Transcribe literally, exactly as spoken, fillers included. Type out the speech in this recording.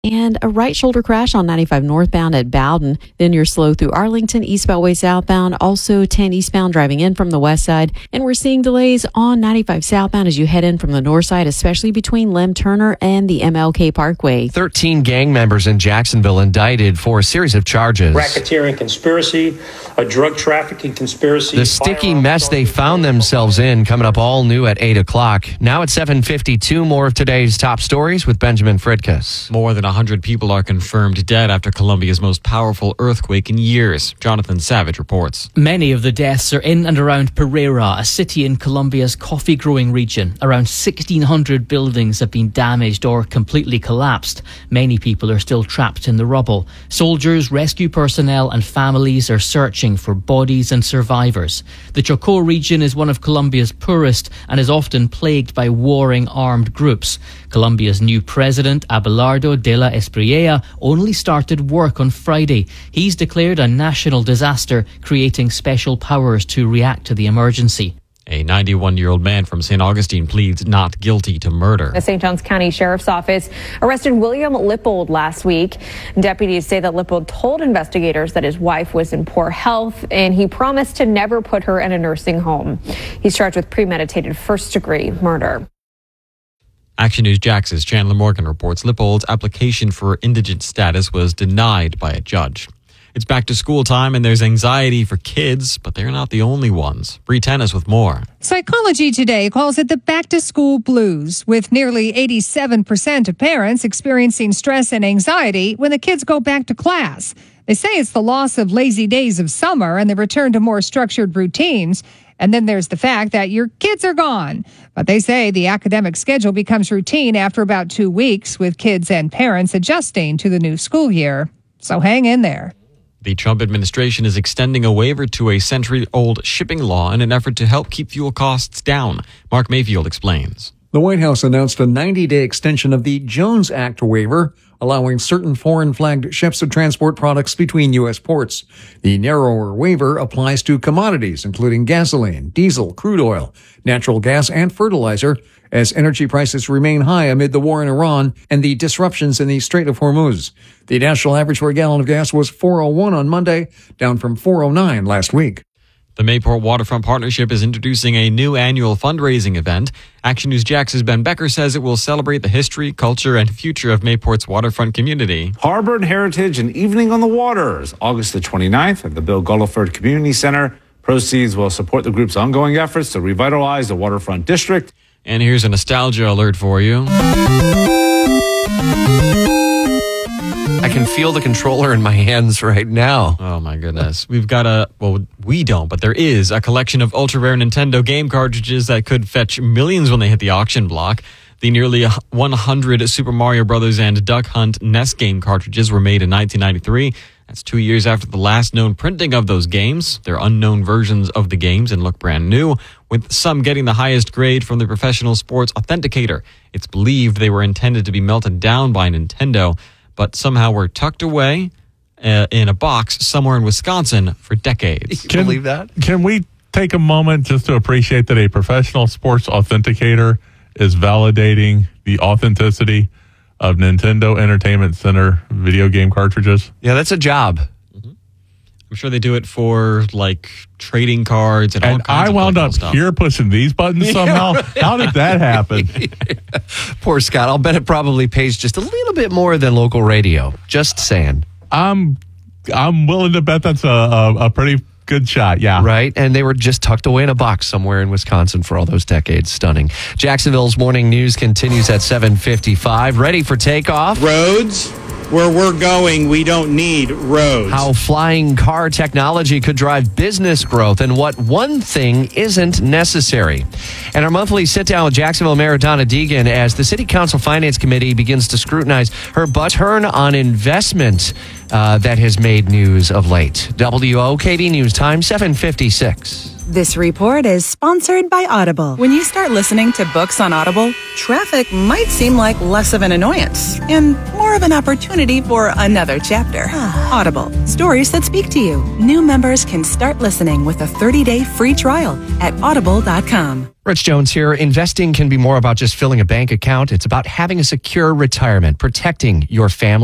And a right shoulder crash on ninety-five northbound at Bowden. Then you're slow through Arlington, east Beltway southbound. Also ten eastbound driving in from the west side. And we're seeing delays on ninety-five southbound as you head in from the north side, especially between Lem Turner and the M L K Parkway. thirteen gang members in Jacksonville indicted for a series of charges. Racketeering conspiracy, a drug trafficking conspiracy. The sticky mess they found themselves in coming up all new at eight o'clock. Now at seven fifty-two, more of today's top stories with Benjamin Fridkus. More than one hundred people are confirmed dead after Colombia's most powerful earthquake in years. Jonathan Savage reports. Many of the deaths are in and around Pereira, a city in Colombia's coffee-growing region. Around sixteen hundred buildings have been damaged or completely collapsed. Many people are still trapped in the rubble. Soldiers, rescue personnel and families are searching for bodies and survivors. The Chocó region is one of Colombia's poorest and is often plagued by warring armed groups. Colombia's new president, Abelardo de la Espriella, only started work on Friday. He's declared a national disaster, creating special powers to react to the emergency. A ninety-one-year-old man from Saint Augustine pleads not guilty to murder. The Saint Johns County Sheriff's Office arrested William Lippold last week. Deputies say that Lippold told investigators that his wife was in poor health and he promised to never put her in a nursing home. He's charged with premeditated first-degree murder. Action News Jax's Chandler Morgan reports Lippold's application for indigent status was denied by a judge. It's back to school time and there's anxiety for kids, but they're not the only ones. Bree Tennis with more. Psychology Today calls it the back-to-school blues, with nearly eighty-seven percent of parents experiencing stress and anxiety when the kids go back to class. They say it's the loss of lazy days of summer and the return to more structured routines. And then there's the fact that your kids are gone. But they say the academic schedule becomes routine after about two weeks, with kids and parents adjusting to the new school year. So hang in there. The Trump administration is extending a waiver to a century-old shipping law in an effort to help keep fuel costs down. Mark Mayfield explains. The White House announced a ninety-day extension of the Jones Act waiver, allowing certain foreign-flagged ships to transport products between U S ports. The narrower waiver applies to commodities, including gasoline, diesel, crude oil, natural gas, and fertilizer, as energy prices remain high amid the war in Iran and the disruptions in the Strait of Hormuz. The national average for a gallon of gas was four oh one on Monday, down from four oh nine last week. The Mayport Waterfront Partnership is introducing a new annual fundraising event. Action News Jax's Ben Becker says it will celebrate the history, culture, and future of Mayport's waterfront community. Harbor and Heritage and Evening on the Waters, August the twenty-ninth at the Bill Gulliford Community Center. Proceeds will support the group's ongoing efforts to revitalize the waterfront district. And here's a nostalgia alert for you. I can feel the controller in my hands right now. Oh my goodness. We've got a, well, we don't, but there is a collection of ultra rare Nintendo game cartridges that could fetch millions when they hit the auction block. The nearly one hundred Super Mario Brothers and Duck Hunt N E S game cartridges were made in nineteen ninety-three. That's two years after the last known printing of those games. They're unknown versions of the games and look brand new, with some getting the highest grade from the Professional Sports Authenticator. It's believed they were intended to be melted down by Nintendo, but somehow were tucked away uh, in a box somewhere in Wisconsin for decades. Can you believe that? Can we take a moment just to appreciate that a Professional Sports Authenticator is validating the authenticity of Nintendo Entertainment Center video game cartridges? Yeah, that's a job. Mm-hmm. I'm sure they do it for like trading cards and, and all kinds I of wound up stuff. here pushing these buttons somehow. How did that happen? Poor Scott. I'll bet it probably pays just a little bit more than local radio. Just saying. I'm I'm willing to bet that's a, a, a pretty good shot, yeah. Right, and they were just tucked away in a box somewhere in Wisconsin for all those decades. Stunning. Jacksonville's morning news continues at seven fifty-five. Ready for takeoff? Roads? Where we're going, we don't need roads. How flying car technology could drive business growth and what one thing isn't necessary. And our monthly sit-down with Jacksonville Mayor Donna Deegan as the City Council Finance Committee begins to scrutinize her return on investment uh, that has made news of late. W O K D News Time, seven fifty-six. This report is sponsored by Audible. When you start listening to books on Audible, traffic might seem like less of an annoyance and more of an opportunity for another chapter. Audible, stories that speak to you. New members can start listening with a thirty-day free trial at audible dot com. Rich Jones here. Investing can be more about just filling a bank account. It's about having a secure retirement, protecting your family.